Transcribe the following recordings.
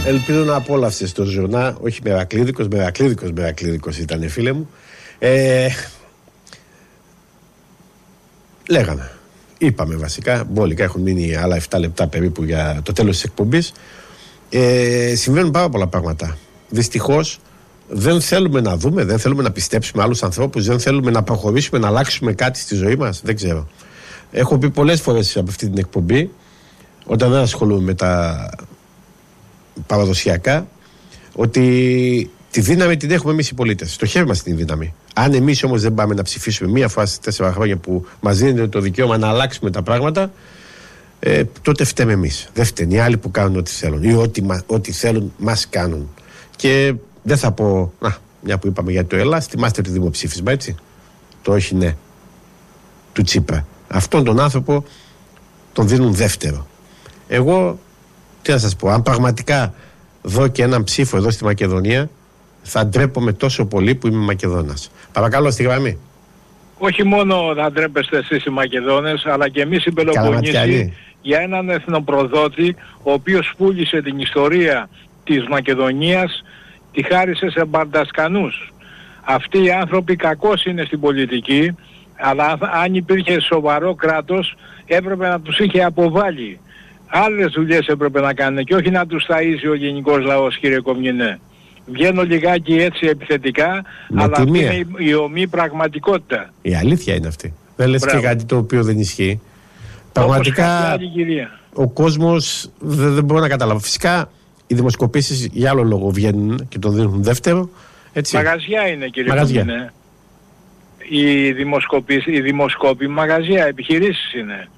Ελπίζω να απόλαυσες το Ζουρνά. Όχι Μερακλίδικος ήταν, φίλε μου. Λέγαμε. Είπαμε βασικά. Μπόλικα έχουν μείνει άλλα 7 λεπτά περίπου για το τέλος της εκπομπής. Συμβαίνουν πάρα πολλά πράγματα. Δυστυχώς δεν θέλουμε να δούμε, δεν θέλουμε να πιστέψουμε άλλους ανθρώπους, δεν θέλουμε να προχωρήσουμε, να αλλάξουμε κάτι στη ζωή μας. Δεν ξέρω. Έχω πει πολλές φορές από αυτή την εκπομπή, όταν δεν ασχολούμαι με τα παραδοσιακά, ότι τη δύναμη την έχουμε εμείς οι πολίτες. Στο χέρι μας την δύναμη. Αν εμείς όμως δεν πάμε να ψηφίσουμε μία φορά στις 4 χρόνια που μας δίνεται το δικαίωμα να αλλάξουμε τα πράγματα, τότε φταίμε εμείς. Δεν φταίνουν οι άλλοι που κάνουν ό,τι θέλουν ή ό,τι θέλουν μας κάνουν. Και δεν θα πω, μια που είπαμε για το Ελλάς, θυμάστε το δημοψήφισμα, έτσι. Το όχι ναι του Τσίπρα. Αυτόν τον άνθρωπο τον δίνουν δεύτερο. Εγώ, τι να σας πω, αν πραγματικά δω και έναν ψήφο εδώ στη Μακεδονία, θα ντρέπομαι τόσο πολύ που είμαι Μακεδόνας. Παρακαλώ, στη γραμμή. Όχι μόνο θα ντρέπεστε εσείς οι Μακεδόνες, αλλά και εμείς οι Πελοποννήσοι για έναν εθνοπροδότη, ο οποίος πούλησε την ιστορία της Μακεδονίας, τη χάρισε σε μπαρντασκανούς. Αυτοί οι άνθρωποι κακώς είναι στην πολιτική, αλλά αν υπήρχε σοβαρό κράτος έπρεπε να τους είχε αποβάλει. Άλλες δουλειές έπρεπε να κάνουν και όχι να τους ταΐζει ο ελληνικός λαός, κύριε Κομνηνέ. Βγαίνω λιγάκι έτσι επιθετικά, αλλά αυτή είναι η ομή πραγματικότητα. Η αλήθεια είναι αυτή. Δεν λες και κάτι το οποίο δεν ισχύει. Πραγματικά ο κόσμος δεν μπορεί να καταλάβει. Φυσικά οι δημοσκοπήσεις για άλλο λόγο βγαίνουν και τον δίνουν δεύτερο. Έτσι. Μαγαζιά είναι, κύριε Κομνηνέ. Οι δημοσκόποι μαγαζιά, επιχειρήσεις είναι.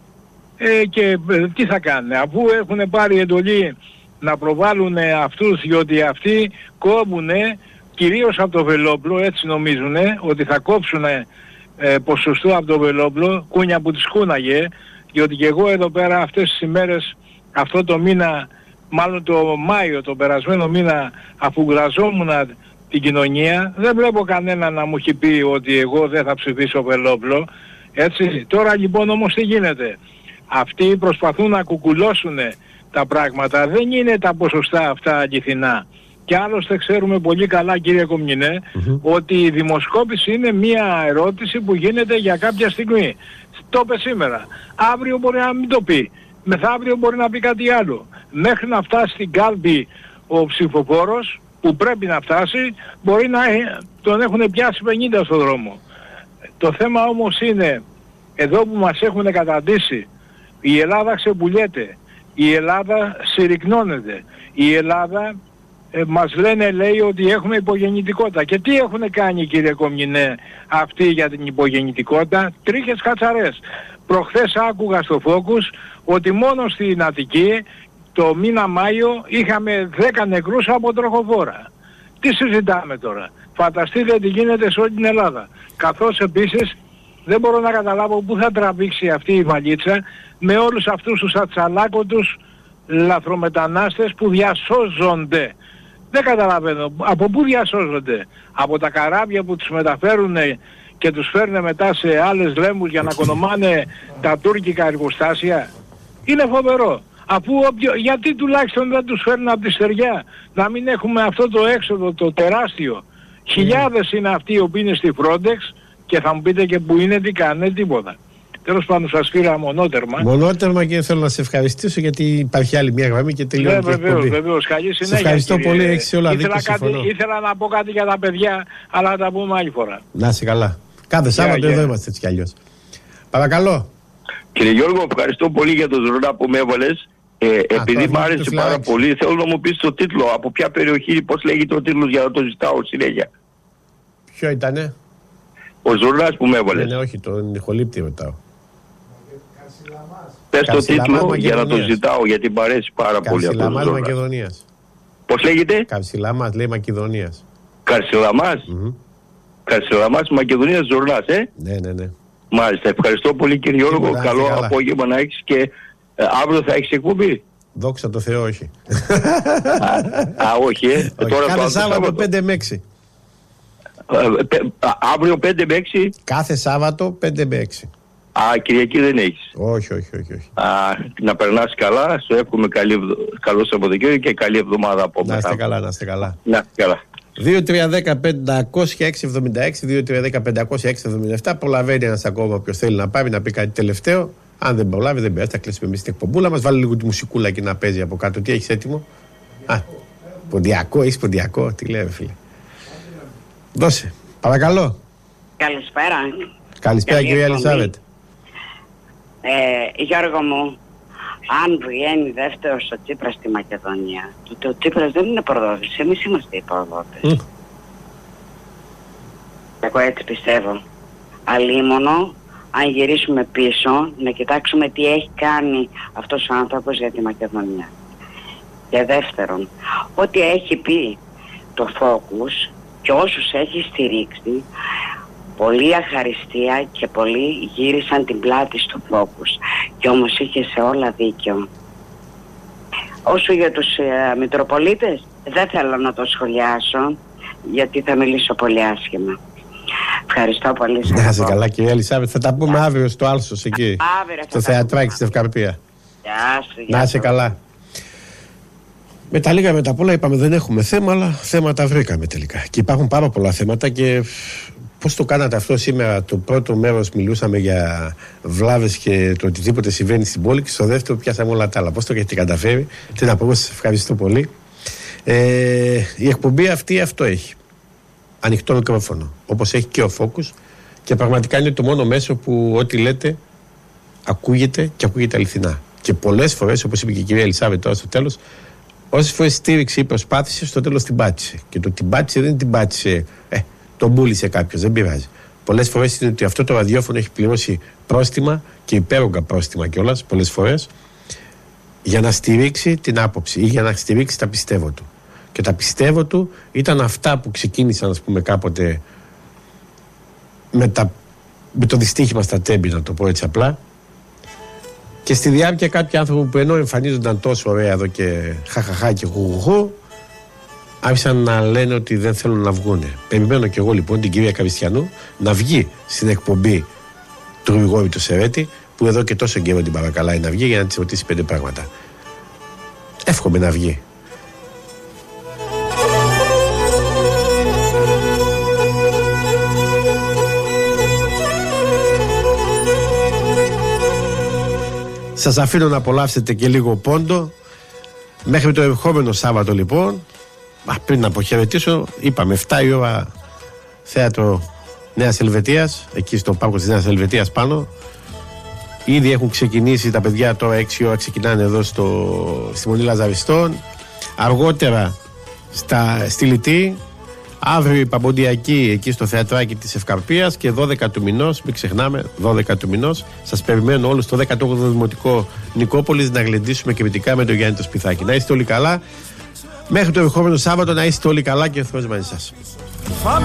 Και τι θα κάνουν, αφού έχουν πάρει εντολή να προβάλλουν αυτούς, διότι αυτοί κόβουν κυρίως από το Βελόπλο, έτσι νομίζουν, ότι θα κόψουν ποσοστό από το Βελόπλο, κούνια που τις κούναγε, διότι και εγώ εδώ πέρα αυτές τις ημέρες, αυτό το μήνα, μάλλον το Μάιο, το περασμένο μήνα, αφού γραζόμουν την κοινωνία, δεν βλέπω κανένα να μου έχει πει ότι εγώ δεν θα ψηφίσω Βελόπλο, έτσι. Τώρα λοιπόν όμως τι γίνεται. Αυτοί προσπαθούν να κουκουλώσουν τα πράγματα, δεν είναι τα ποσοστά αυτά αληθινά. Και άλλωστε ξέρουμε πολύ καλά, κύριε Κομνηνέ, ότι η δημοσκόπηση είναι μια ερώτηση που γίνεται για κάποια στιγμή. Το είπε σήμερα. Αύριο μπορεί να μην το πει. Μεθαύριο μπορεί να πει κάτι άλλο. Μέχρι να φτάσει στην κάλπη ο ψηφοφόρος που πρέπει να φτάσει, μπορεί να τον έχουν πιάσει 50 στον δρόμο. Το θέμα όμως είναι, εδώ που μας έχουν καταντήσει, η Ελλάδα ξεπουλιέται, η Ελλάδα συρρυκνώνεται, η Ελλάδα μας λένε, λέει, ότι έχουμε υπογεννητικότητα. Και τι έχουν κάνει, κύριε Κομνηνέ, αυτοί για την υπογεννητικότητα? Τρίχες κατσαρές. Προχθές άκουγα στο Focus ότι μόνο στην Αττική το μήνα Μάιο είχαμε 10 νεκρούς από τροχοφόρα. Τι συζητάμε τώρα? Φανταστείτε τι γίνεται σε όλη την Ελλάδα. Καθώς επίσης δεν μπορώ να καταλάβω πού θα τραβήξει αυτή η βαλίτσα με όλους αυτούς τους ατσαλάκωτους λαθρομετανάστες που διασώζονται. Δεν καταλαβαίνω. Από πού διασώζονται? Από τα καράβια που τους μεταφέρουν και τους φέρνουν μετά σε άλλες λέμους για να κονομάνε τα τουρκικά εργοστάσια? Είναι φοβερό. Αφού γιατί τουλάχιστον δεν τους φέρνουν από τη στεριά? Να μην έχουμε αυτό το έξοδο το τεράστιο. Χιλιάδες είναι αυτοί οι οποίοι είναι στη Frontex και θα μου πείτε και που είναι, τι κάνουν, τίποτα. Τέλος πάντων, σας πήρα μονότερμα. Μονότερμα, και θέλω να σε ευχαριστήσω γιατί υπάρχει άλλη μια γραμμή και τελειώνει η εκπομπή. Βεβαίως. Καλή συνέχεια. Σε ευχαριστώ πολύ, έχεις όλα δίκιο. Ήθελα να πω κάτι για τα παιδιά, αλλά θα τα πούμε άλλη φορά. Να είσαι καλά. Κάθε Σάββατο εδώ είμαστε έτσι κι αλλιώς. Παρακαλώ. Κύριε Γιώργο, ευχαριστώ πολύ για το Ζουρνά που με έβαλες. Επειδή μου άρεσε πάρα πολύ, θέλω να μου πεις το τίτλο. Από ποια περιοχή, πώς λέγεται ο τίτλος, για να το ζητάω συνέχεια. Ποιο ήτανε? Ο Ζουρνάς που με έβαλες. Ναι, όχι, τον ηχολήπτη ρωτάω. Πες το τίτλο για να το ζητάω, γιατί μου αρέσει πάρα πολύ αυτό το Ζουρνάς. Καρσιλαμάς Μακεδονίας. Πώς λέγεται? Καρσιλαμάς, λέει Μακεδονίας. Καρσιλαμάς. Καρσιλαμάς Μακεδονίας Ζουρνάς, Ναι. Μάλιστα, ευχαριστώ πολύ, κύριε Γιώργο. Καλό απόγευμα να έχεις και αύριο θα έχεις εκπομπή. Δόξα τω Θεώ, όχι. Όχι, Τώρα κάθε Σάββατο 5 με 6. Αύριο 5 με 6. Κάθε Σάββατο 5 με 6. Α, Κυριακή δεν έχεις. Όχι. Να περνάς καλά, σου εύχομαι καλό Σαββατοκύριακο και καλή εβδομάδα από μετά. Να είστε καλά. 2-3-10-500-676, 2-3-10-500-677. Προλαβαίνει ένας ακόμα όποιος θέλει να πάρει να πει κάτι τελευταίο. Αν δεν προλάβει, δεν πειράζει. Θα κλείσουμε εμείς την εκπομπούλα μας. Βάλει λίγο τη μουσικούλα και να παίζει από κάτω. Τι έχεις έτοιμο? Ποντιακό, έχεις ποντιακό. Τι λέει, φίλε. Δώσε, παρακαλώ. Καλησπέρα, κυρία Ελισάβετ. Γιώργο μου, αν βγαίνει δεύτερος ο Τσίπρας στη Μακεδονία, τότε ο Τσίπρας δεν είναι προδότης, εμείς είμαστε οι προδότες. Εγώ έτσι πιστεύω. Αλίμονο, αν γυρίσουμε πίσω, να κοιτάξουμε τι έχει κάνει αυτός ο άνθρωπος για τη Μακεδονία. Και δεύτερον, ό,τι έχει πει το Focus και όσους έχει στηρίξει, πολλή αχαριστία και πολλοί γύρισαν την πλάτη στο Focus. Και όμως είχε σε όλα δίκιο. Όσο για τους Μητροπολίτες, δεν θέλω να το σχολιάσω, γιατί θα μιλήσω πολύ άσχημα. Ευχαριστώ πολύ. Να είσαι καλά, κυρία Ελισάβετ. Θα τα πούμε αύριο στο Άλσος εκεί. Στο θεατράκι στην Ευκαρπία. Να είσαι καλά. Με τα λίγα με τα πολλά είπαμε δεν έχουμε θέμα, αλλά θέματα βρήκαμε τελικά. Και υπάρχουν πάρα πολλά θέματα και πώς το κάνατε αυτό σήμερα? Το πρώτο μέρος μιλούσαμε για βλάβες και το οτιδήποτε συμβαίνει στην πόλη και στο δεύτερο πιάσαμε όλα τα άλλα. Πώς το έχετε καταφέρει? Τι να πω, σας ευχαριστώ πολύ. Η εκπομπή αυτή αυτό έχει. Ανοιχτό μικρόφωνο, όπως έχει και ο Focus, και πραγματικά είναι το μόνο μέσο που ό,τι λέτε ακούγεται και ακούγεται αληθινά. Και πολλές φορές, όπως είπε και η κυρία Ελισάβετ τώρα στο τέλος, όσες φορές στήριξε ή προσπάθησε, στο τέλος την πάτησε. Και το την πάτησε δεν την πάτησε, τον πούλησε κάποιος, δεν πειράζει. Πολλές φορές είναι ότι αυτό το ραδιόφωνο έχει πληρώσει πρόστιμα και υπέρογκα πρόστιμα κιόλας, πολλές φορές, για να στηρίξει την άποψη ή για να στηρίξει τα πιστεύω του. Και τα πιστεύω του ήταν αυτά που ξεκίνησαν, ας πούμε, κάποτε με το δυστύχημα στα Τέμπη, να το πω έτσι απλά. Και στη διάρκεια κάποιοι άνθρωποι που ενώ εμφανίζονταν τόσο ωραία εδώ και χαχαχά και χουχουχού, άρχισαν να λένε ότι δεν θέλουν να βγούνε. Περιμένω κι εγώ λοιπόν την κυρία Καβιστιανού να βγει στην εκπομπή του Γρηγόρη του Σερέτη, που εδώ και τόσο καιρό την παρακαλάει να βγει για να της ρωτήσει 5 πράγματα. Εύχομαι να βγει. Σας αφήνω να απολαύσετε και λίγο πόντο μέχρι το ερχόμενο Σάββατο λοιπόν. Πριν να αποχαιρετήσω, είπαμε 7 η ώρα θέατρο Νέας Ελβετίας, εκεί στο πάρκο της Νέας Ελβετίας πάνω. Ήδη έχουν ξεκινήσει τα παιδιά, τώρα 6 ώρα ξεκινάνε εδώ στη Μονή Λαζαριστών. Αργότερα στη Λιτή. Αύριο η Παμποντιακή εκεί στο θεατράκι της Ευκαρπίας και 12 του μηνός, μην ξεχνάμε, 12 του μηνός, σας περιμένω όλους στο 18ο Δημοτικό Νικόπολης να γλεντήσουμε κριτικά με τον Γιάννη το Σπιθάκι. Να είστε όλοι καλά. Μέχρι το ερχόμενο Σάββατο να είστε όλοι καλά και Θεός μαζί σας.